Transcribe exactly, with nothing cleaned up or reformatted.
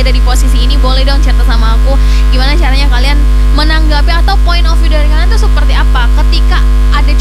lagi ada di posisi ini, boleh dong cerita sama aku gimana caranya kalian menanggapi atau point of view dari kalian tuh seperti apa ketika ada